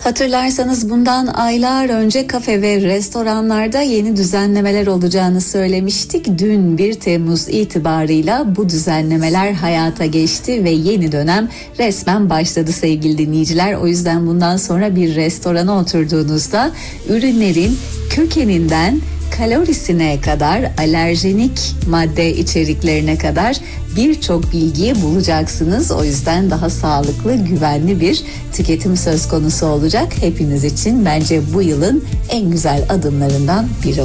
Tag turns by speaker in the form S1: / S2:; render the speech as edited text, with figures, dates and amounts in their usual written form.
S1: Hatırlarsanız bundan aylar önce kafe ve restoranlarda yeni düzenlemeler olacağını söylemiştik. Dün 1 Temmuz itibarıyla bu düzenlemeler hayata geçti ve yeni dönem resmen başladı sevgili dinleyiciler. O yüzden bundan sonra bir restorana oturduğunuzda ürünlerin kökeninden kalorisine kadar, alerjenik madde içeriklerine kadar birçok bilgiyi bulacaksınız. O yüzden daha sağlıklı, güvenli bir tüketim söz konusu olacak. Hepiniz için bence bu yılın en güzel adımlarından biri